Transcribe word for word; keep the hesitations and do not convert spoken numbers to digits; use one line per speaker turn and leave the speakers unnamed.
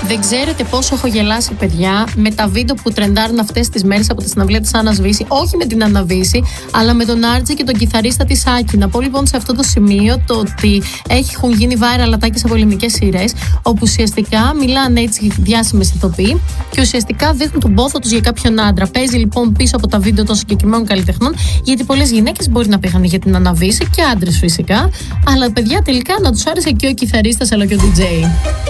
Δεν ξέρετε πόσο έχω γελάσει, παιδιά, με τα βίντεο που τρεντάρουν αυτές τις μέρες από τη συναυλία της Άννας Βύση. Όχι με την Άννα Βύση, αλλά με τον Άρτζη και τον κιθαρίστα της Άκη. Να πω λοιπόν σε αυτό το σημείο το ότι έχουν γίνει viral ατάκες από ελληνικές σειρές, όπου ουσιαστικά μιλάνε έτσι διάσημες ηθοποιοί και ουσιαστικά δείχνουν τον πόθο τους για κάποιον άντρα. Παίζει λοιπόν πίσω από τα βίντεο των συγκεκριμένων καλλιτεχνών, γιατί πολλές γυναίκες μπορεί να πήγαν για την Άννα Βύση και άντρες φυσικά. Αλλά παιδιά τελικά να τους άρεσε και ο κιθαρίστας αλλά και ο ντι τζέι.